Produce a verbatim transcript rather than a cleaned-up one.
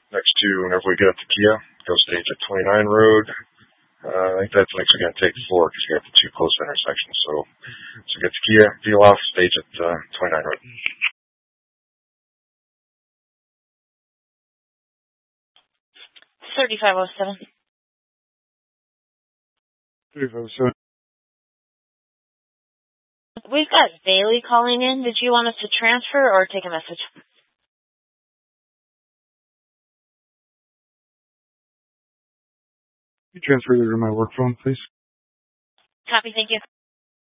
next to whenever we get up to Kia, go stage at twenty-nine Road. Uh, I think that's actually going to take four because we have the two close intersections. So, so get to Kia, peel off, stage at uh, twenty-nine Road. thirty-five oh seven. thirty-five oh seven. We've got Bailey calling in. Did you want us to transfer or take a message? You transfer her to my work phone, please. Copy, thank you.